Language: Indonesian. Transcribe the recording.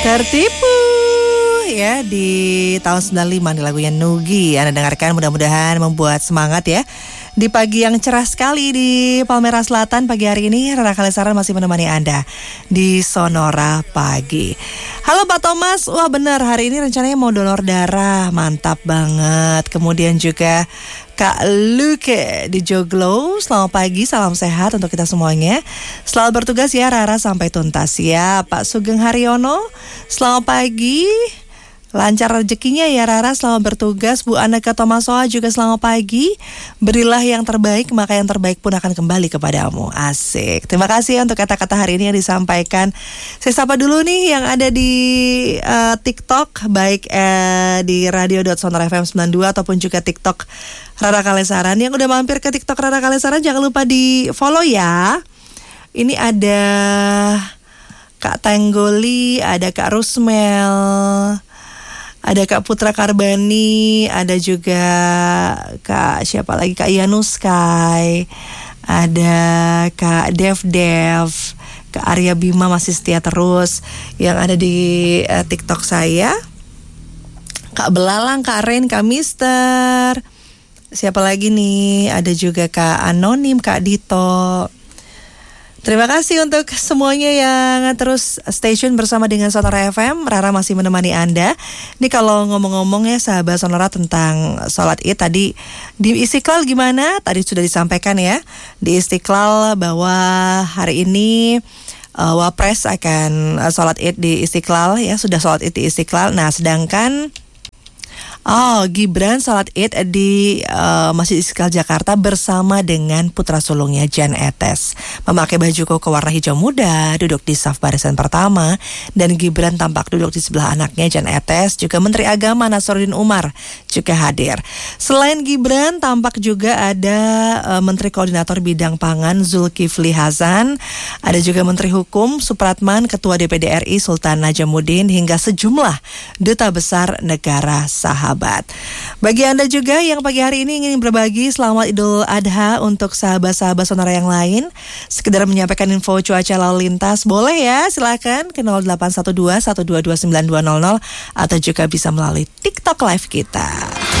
Tertipu ya di tahun 95 nih lagunya Nugi. Anda dengarkan, mudah-mudahan membuat semangat ya. Di pagi yang cerah sekali di Palmera Selatan pagi hari ini, Rara Kalesaran masih menemani Anda di Sonora Pagi. Halo Pak Thomas, wah benar hari ini rencananya mau donor darah, mantap banget. Kemudian juga Kak Luke di Joglo, selamat pagi, salam sehat untuk kita semuanya. Selamat bertugas ya Rara sampai tuntas ya. Pak Sugeng Haryono, selamat pagi. Lancar rezekinya ya Rara, selamat bertugas. Bu Aneka Tomasoa juga selamat pagi. Berilah yang terbaik, maka yang terbaik pun akan kembali kepadamu. Asik. Terima kasih untuk kata-kata hari ini yang disampaikan. Saya sapa dulu nih yang ada di TikTok, baik di radio.sonarafm92 ataupun juga TikTok Rara Kalesaran. Yang udah mampir ke TikTok Rara Kalesaran, jangan lupa di follow ya. Ini ada Kak Tenggoli, ada Kak Rusmel, ada Kak Putra Karbani, ada juga Kak siapa lagi, Kak Yanuskai, ada Kak Dev, Kak Arya Bima masih setia terus yang ada di TikTok saya. Kak Belalang, Kak Ren, Kak Mister. Siapa lagi nih? Ada juga Kak Anonim, Kak Dito. Terima kasih untuk semuanya yang terus stay tune bersama dengan Sonora FM. Rara masih menemani Anda. Ini kalau ngomong-ngomong ya sahabat Sonora tentang sholat Id tadi di Istiqlal gimana? Tadi sudah disampaikan ya di Istiqlal bahwa hari ini Wapres akan sholat Id di Istiqlal ya, sudah sholat Id di Istiqlal. Nah sedangkan Gibran sholat Id di Masjid Istiqlal Jakarta bersama dengan putra sulungnya Jan Etes. Memakai baju koko warna hijau muda, duduk di saf barisan pertama. Dan Gibran tampak duduk di sebelah anaknya Jan Etes. Juga Menteri Agama Nasruddin Umar juga hadir. Selain Gibran, tampak juga ada Menteri Koordinator Bidang Pangan Zulkifli Hasan. Ada juga Menteri Hukum Supratman, Ketua DPD RI Sultan Najamuddin, hingga sejumlah duta besar negara sahabat. Bagi Anda juga yang pagi hari ini ingin berbagi selamat Idul Adha untuk sahabat-sahabat Sonora yang lain, sekedar menyampaikan info cuaca lalu lintas, boleh ya, silakan ke 0812 122 9200 atau juga bisa melalui TikTok live kita.